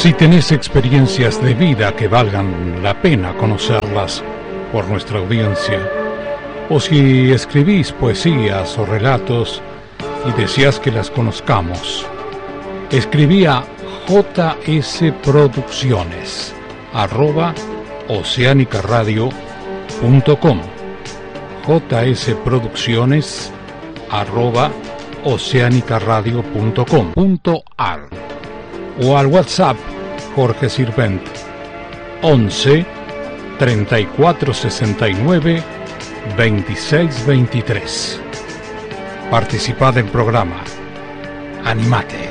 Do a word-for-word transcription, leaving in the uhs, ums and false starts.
Si tenés experiencias de vida que valgan la pena conocerlas por nuestra audiencia, o si escribís poesías o relatos y deseas que las conozcamos, escribí a jsproducciones arroba oceanicaradio punto com, jsproducciones arroba oceanicaradio punto com punto ar, o al WhatsApp Jorge Sirvent once treinta y cuatro sesenta y nueve veintiséis veintitrés. Participad en programa. Animate.